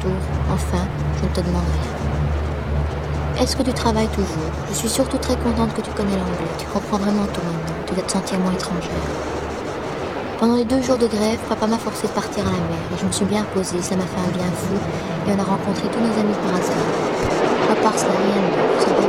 retour, enfin, je ne te demande rien. Est-ce que tu travailles toujours? Je suis surtout très contente que tu connais l'anglais. Tu comprends vraiment tout maintenant. Tu dois te sentir moins étrangère. Pendant les 2 jours de grève, papa m'a forcé de partir à la mer et je me suis bien reposée, ça m'a fait un bien fou et on a rencontré tous nos amis par hasard. À part cela, rien de neuf, c'est